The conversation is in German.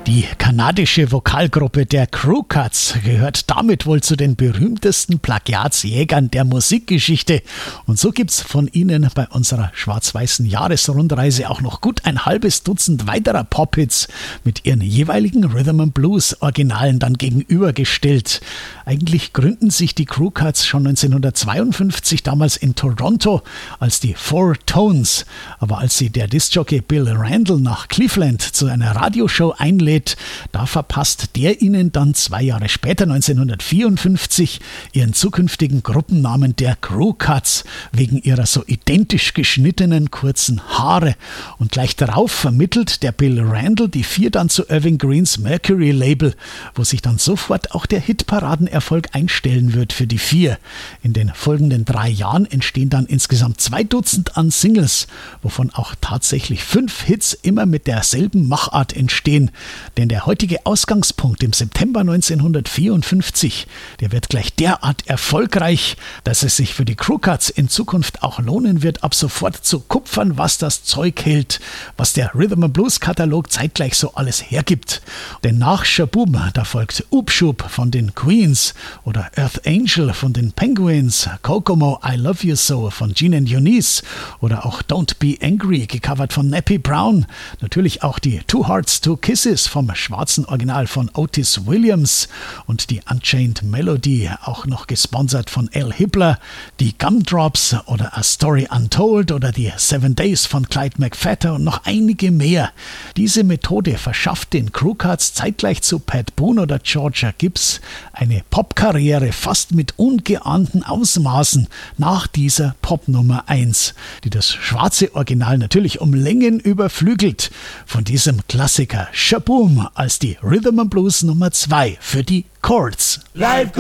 Die kanadische Vokalgruppe der Crew Cuts gehört damit wohl zu den berühmtesten Plagiatsjägern der Musikgeschichte. Und so gibt's von ihnen bei unserer schwarz-weißen Jahresrundreise auch noch gut ein halbes Dutzend weiterer Pop-Hits mit ihren jeweiligen Rhythm & Blues Originalen dann gegenübergestellt. Eigentlich gründen sich die Crew Cuts schon 1952 damals in Toronto als die Four Tones. Aber als sie der Diskjockey Bill Randle nach Cleveland zu einer Radioshow einlädt, da verpasst der ihnen dann 2 Jahre später, 1954, ihren zukünftigen Gruppennamen der Crew Cuts wegen ihrer so identisch geschnittenen kurzen Haare. Und gleich darauf vermittelt der Bill Randle die 4 dann zu Irving Greens Mercury Label, wo sich dann sofort auch der Hitparadenerfolg einstellen wird für die 4. In den folgenden 3 Jahren entstehen dann insgesamt 2 Dutzend an Singles, wovon auch tatsächlich 5 Hits immer mit derselben Machart entstehen. Denn der heutige Ausgangspunkt im September 1954, der wird gleich derart erfolgreich, dass es sich für die Crew Cuts in Zukunft auch lohnen wird, ab sofort zu kupfern, was das Zeug hält, was der Rhythm & Blues Katalog zeitgleich so alles hergibt. Denn nach Shaboom, da folgt Oop Shoop von den Queens oder Earth Angel von den Penguins, Kokomo, I Love You So von Gene and Eunice oder auch Don't Be Angry, gecovert von Nappy Brown. Natürlich auch die Two Hearts, Two Kisses vom schwarzen Original von Otis Williams und die Unchained Melody, auch noch gesponsert von Al Hibbler, die Gumdrops oder A Story Untold oder die 7 Days von Clyde McPhatter und noch einige mehr. Diese Methode verschafft den Crew Cuts zeitgleich zu Pat Boone oder Georgia Gibbs eine Popkarriere fast mit ungeahnten Ausmaßen nach dieser Popnummer 1, die das schwarze Original natürlich um Längen überflügelt. Von diesem Klassiker Shaboom als die Rhythm & Blues Nummer 2 für die Chords. Live